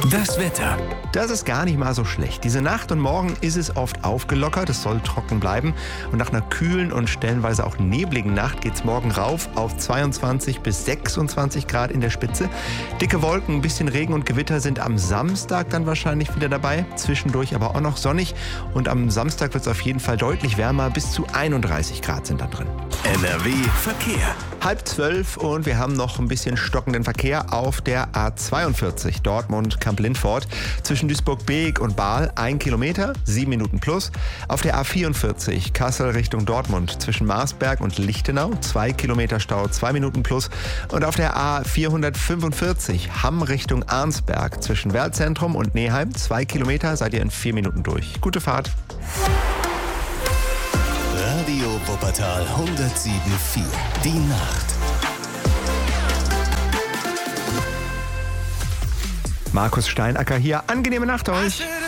Das Wetter. Das ist gar nicht mal so schlecht. Diese Nacht und morgen ist es oft aufgelockert, es soll trocken bleiben. Und nach einer kühlen und stellenweise auch nebligen Nacht geht es morgen rauf auf 22 bis 26 Grad in der Spitze. Dicke Wolken, ein bisschen Regen und Gewitter sind am Samstag dann wahrscheinlich wieder dabei. Zwischendurch aber auch noch sonnig. Und am Samstag wird es auf jeden Fall deutlich wärmer. Bis zu 31 Grad sind da drin. NRW Verkehr. 11:30 und wir haben noch ein bisschen stockenden Verkehr auf der A42 Dortmund-Kamp-Lindfort zwischen Duisburg-Beek und Bahl 1 Kilometer, 7 Minuten plus. Auf der A44 Kassel Richtung Dortmund zwischen Marsberg und Lichtenau 2 Kilometer Stau, 2 Minuten plus. Und auf der A445 Hamm Richtung Arnsberg zwischen Werlzentrum und Neheim 2 Kilometer, seid ihr in 4 Minuten durch. Gute Fahrt. Radio Wuppertal 107,4. Die Nacht. Markus Steinacker hier. Angenehme Nacht euch.